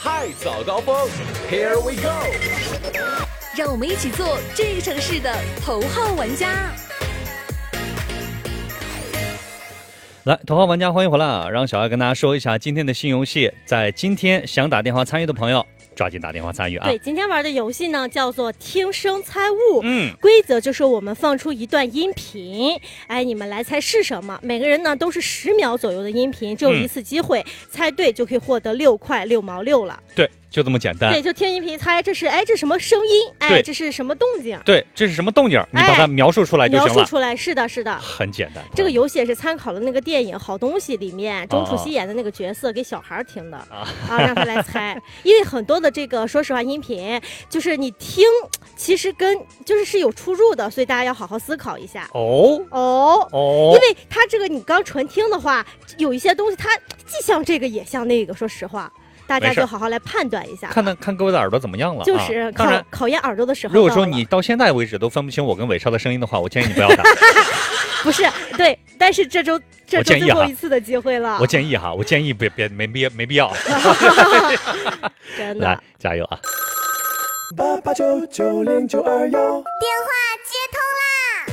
嗨早高峰 ，Here we go！ 让我们一起做这个城市的头号玩家。 来，头号玩家，欢迎回来啊！让小爱跟大家说一下今天的新游戏，在今天想打电话参与的朋友，抓紧打电话参与啊！ 对，今天玩的游戏呢叫做听声猜物。规则就是我们放出一段音频，你们来猜是什么。每个人呢都是10秒左右的音频，只有一次机会，猜对就可以获得6块6毛6了。 对，就这么简单。 对，就听音频猜这是这什么声音？这是什么动静？ 对，这是什么动静？你把它描述出来就行了。 描述出来，是的，是的， 很简单。 这个游戏也是参考了那个电影《好东西》里面钟楚曦演的那个角色给小孩听的让他来猜。因为很多的这个，说实话，音频就是你听，其实跟是有出入的，所以大家要好好思考一下。因为他这个你刚纯听的话，有一些东西它既像这个也像那个，说实话。大家就好好来判断一下， 看各位的耳朵怎么样了。 就是考验耳朵的时候。 如果说你到现在为止都分不清我跟伟超的声音的话，我建议你不要打。 不是，对，但是这周最后一次的机会了。 我建议没必要。 真的， 来加油啊 ！88990921， 电话接通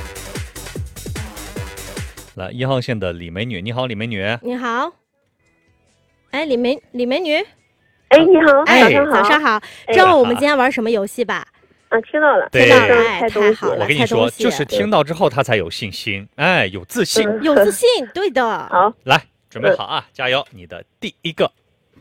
啦！来，1号线的李美女，你好，李美女。 你好。李美女。 你好， 早上好。知道我们今天玩什么游戏吧？ 听到了， 对， 太好了。 我跟你说，就是听到之后他才有信心，有自信， 有自信，对的。 好， 来，准备好啊，加油！你的第一个。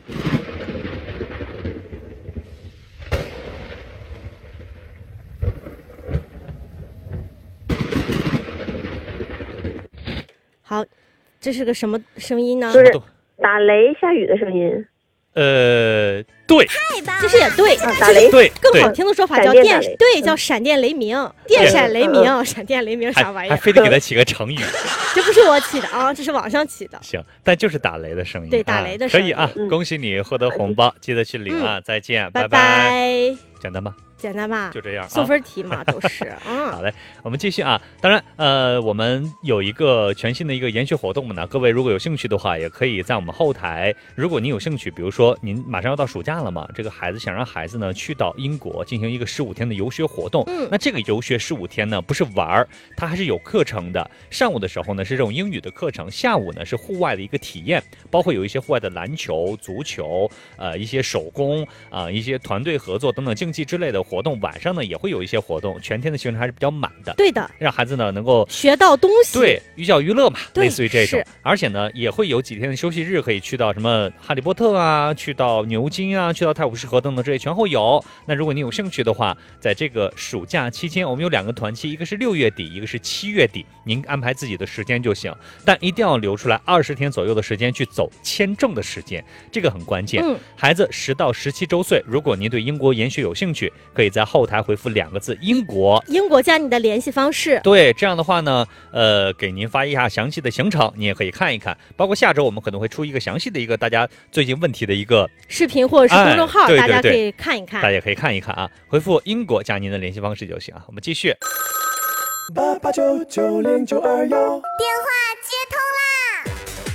好，这是个什么声音呢？ 就是打雷下雨的声音。 对， 其实也对， 打雷， 对， 更好听的说法叫叫闪电雷鸣，电闪雷鸣，闪电雷鸣啥玩意儿？ 还非得给它起个成语， 这不是我起的啊，这是网上起的。 行，但就是打雷的声音， 对，打雷的声音可以啊，恭喜你获得红包，记得去领啊，再见， 拜拜。 简单吧？ 简单吧， 就这样， 送分题嘛，都是。 好嘞，我们继续啊。当然，我们有一个全新的一个研学活动呢，各位如果有兴趣的话，也可以在我们后台。如果您有兴趣，比如说您马上要到暑假了嘛，这个孩子想让孩子呢去到英国进行一个15天的游学活动。那这个游学15天呢，不是玩儿，它还是有课程的。上午的时候呢是这种英语的课程，下午呢是户外的一个体验，包括有一些户外的篮球、足球，一些手工一些团队合作等等竞技之类的活动，晚上呢也会有一些活动，全天的行程还是比较满的。 对的， 让孩子呢能够学到东西， 对，寓教于乐嘛，类似于这种。 是， 而且呢也会有几天的休息日，可以去到什么哈利波特啊，去到牛津啊，去到泰晤士河等等，这些全会有。那如果你有兴趣的话，在这个暑假期间，我们有2个团期，一个是6月底，一个是7月底，您安排自己的时间就行，但一定要留出来20天左右的时间去走签证的时间，这个很关键。孩子10到17周岁，如果您对英国研学有兴趣，可以在后台回复2个字英国加你的联系方式。 对，这样的话呢给您发一下详细的行程，你也可以看一看，包括下周我们可能会出一个详细的一个大家最近问题的一个视频或者是公众号， 对， 大家可以看一看， 大家也可以看一看啊，回复英国加您的联系方式就行啊。我们继续 88990921， 电话接通啦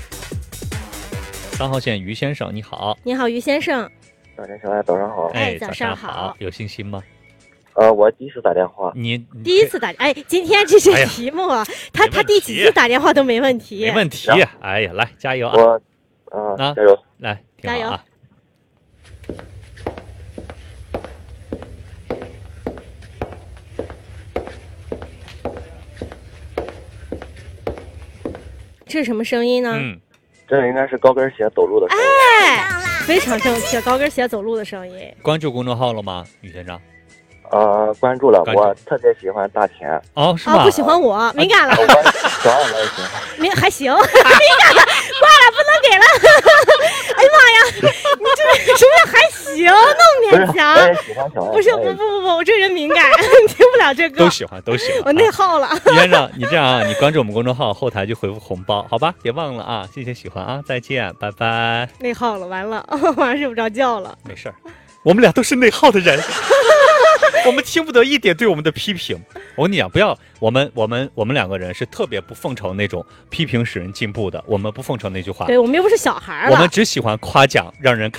！3号线于先生，你好。 你好，于先生。 早晨，小爱，早上好。 早上好。有信心吗？ 我第一次打电话。 你第一次打？今天这些题目他第几次打电话都没问题。 没问题。哎呀，来加油啊！ 加油！ 来，挺好啊。 这是什么声音呢？ 这应该是高跟鞋走路的声音。 非常正确，高跟鞋走路的声音。 关注公众号了吗，于先生？ 关注了，我特别喜欢大田。 是吗？ 不喜欢我，敏感了。 小爱我也喜欢。 还行，敏感了，挂了，不能给了。哎呀妈呀，你这什么叫还行？那么勉强？ 我也喜欢小爱。 不是，不，我这人敏感，听不了这歌。 都喜欢。 我内耗了。 于先生，你这样啊，你关注我们公众号，后台就回复红包，好吧？别忘了啊，谢谢喜欢啊，再见，拜拜。 内耗了，完了，晚上睡不着觉了。 没事儿，我们俩都是内耗的人。我们听不得一点对我们的批评。我跟你讲，不要，我们2个人是特别不奉承那种批评使人进步的，我们不奉承那句话。 对，我们又不是小孩了， 我们只喜欢夸奖，让人